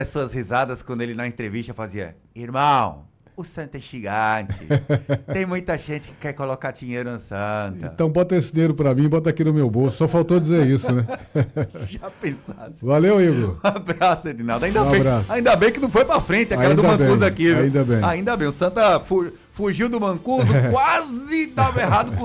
suas risadas quando ele na entrevista fazia: irmão, o Santa é gigante. Tem muita gente que quer colocar dinheiro no Santa. Então bota esse dinheiro pra mim, bota aqui no meu bolso. Só faltou dizer isso, né? Já pensasse. Valeu, Igor. Um abraço, Edinaldo. Abraço. Ainda bem que não foi pra frente aquela Ainda do Mancuso bem, aqui, viu? ainda bem. Ainda bem. O Santa fugiu do Mancuso, quase dava errado com